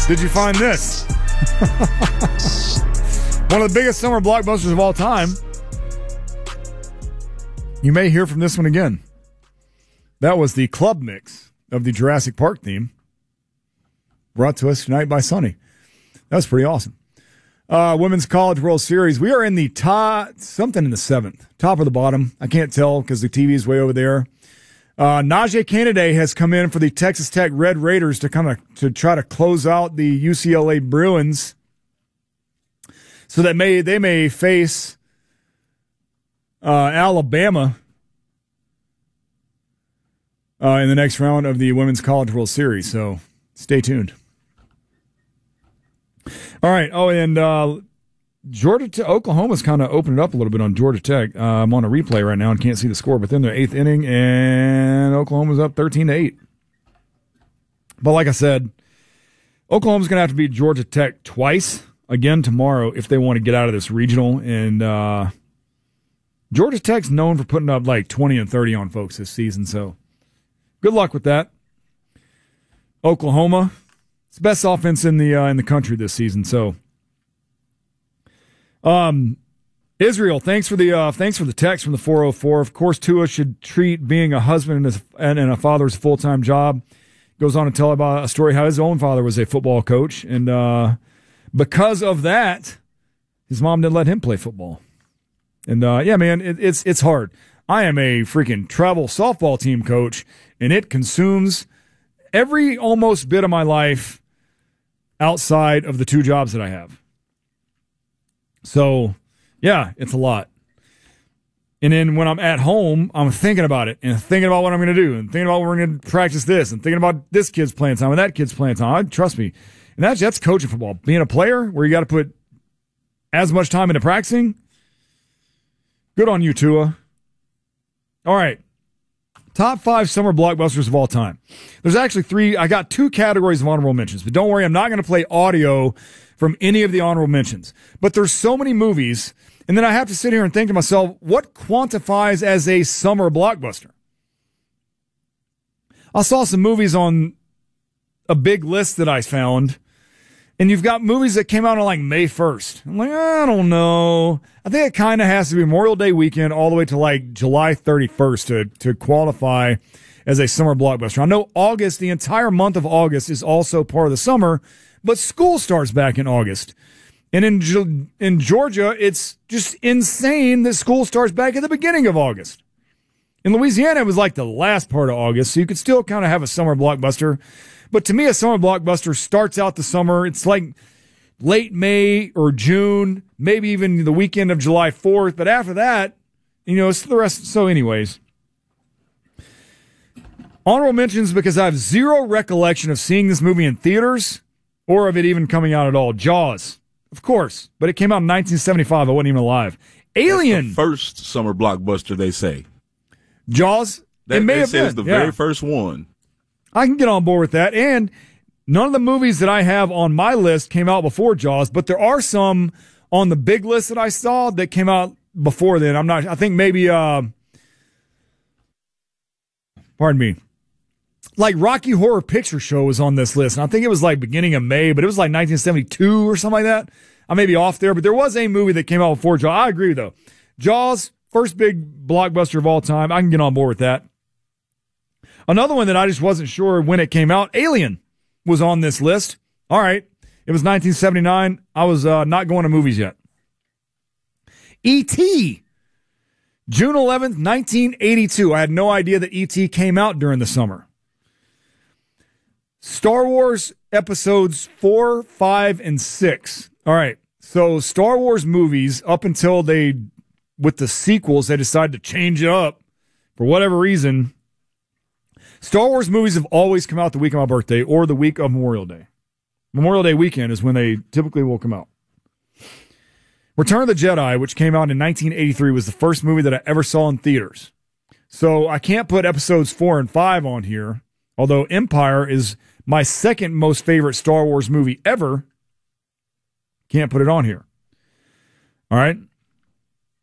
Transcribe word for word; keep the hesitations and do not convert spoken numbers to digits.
did you find this? One of the biggest summer blockbusters of all time. You may hear from this one again. That was the club mix of the Jurassic Park theme, brought to us tonight by Sonny. That was pretty awesome. Uh, Women's College World Series. We are in the top, something in the seventh, top or the bottom. I can't tell because the T V is way over there. Uh, Najee Kennedy has come in for the Texas Tech Red Raiders to come to, to try to close out the U C L A Bruins, so that may they may face uh, Alabama uh, in the next round of the Women's College World Series. So stay tuned. All right. Oh, and uh, Georgia Tech, Oklahoma's kind of opened it up a little bit on Georgia Tech. Uh, I'm on a replay right now and can't see the score, but then they're eighth inning, and Oklahoma's up thirteen to eight. But like I said, Oklahoma's going to have to beat Georgia Tech twice again tomorrow if they want to get out of this regional. And uh, Georgia Tech's known for putting up like twenty and thirty on folks this season, so good luck with that. Oklahoma. It's the best offense in the uh, in the country this season. So, um, Israel, thanks for the uh, thanks for the text from the four oh four. Of course, Tua should treat being a husband and a, and a father as a full time job. Goes on to tell about a story how his own father was a football coach, and uh, because of that, his mom didn't let him play football. And uh, yeah, man, it, it's it's hard. I am a freaking travel softball team coach, and it consumes every almost bit of my life outside of the two jobs that I have. So, yeah, it's a lot. And then when I'm at home, I'm thinking about it and thinking about what I'm going to do and thinking about we're going to practice this and thinking about this kid's playing time and that kid's playing time. I, trust me. And that's, that's coaching football. Being a player where you got to put as much time into practicing, good on you, Tua. All right. Top five summer blockbusters of all time. There's actually three. I got two categories of honorable mentions, but don't worry, I'm not going to play audio from any of the honorable mentions. But there's so many movies, and then I have to sit here and think to myself, what quantifies as a summer blockbuster? I saw some movies on a big list that I found, and you've got movies that came out on like May first. I'm like, I don't know. I think it kind of has to be Memorial Day weekend all the way to like July thirty-first to, to qualify as a summer blockbuster. I know August, the entire month of August is also part of the summer, but school starts back in August. And in, in Georgia, it's just insane that school starts back at the beginning of August. In Louisiana, it was like the last part of August, so you could still kind of have a summer blockbuster. But to me, a summer blockbuster starts out the summer. It's like late May or June, maybe even the weekend of July fourth. But after that, you know, it's the rest. So anyways, honorable mentions because I have zero recollection of seeing this movie in theaters or of it even coming out at all. Jaws, of course, but it came out in nineteen seventy-five. I wasn't even alive. Alien. That's the first summer blockbuster, they say. Jaws. That, it may they have say been it's the yeah. very first one. I can get on board with that. And none of the movies that I have on my list came out before Jaws, but there are some on the big list that I saw that came out before then. I'm not, I think maybe, uh, pardon me, like Rocky Horror Picture Show was on this list. And I think it was like beginning of May, but it was like nineteen seventy-two or something like that. I may be off there, but there was a movie that came out before Jaws. I agree though. Jaws, first big blockbuster of all time. I can get on board with that. Another one that I just wasn't sure when it came out, Alien, was on this list. All right. It was nineteen seventy-nine. I was uh, not going to movies yet. E T, June eleventh, nineteen eighty-two. I had no idea that E T came out during the summer. Star Wars episodes four, five, and six. All right. So Star Wars movies, up until they, with the sequels, they decided to change it up for whatever reason. Star Wars movies have always come out the week of my birthday or the week of Memorial Day. Memorial Day weekend is when they typically will come out. Return of the Jedi, which came out in nineteen eighty-three, was the first movie that I ever saw in theaters. So I can't put episodes four and five on here, although Empire is my second most favorite Star Wars movie ever. Can't put it on here. All right.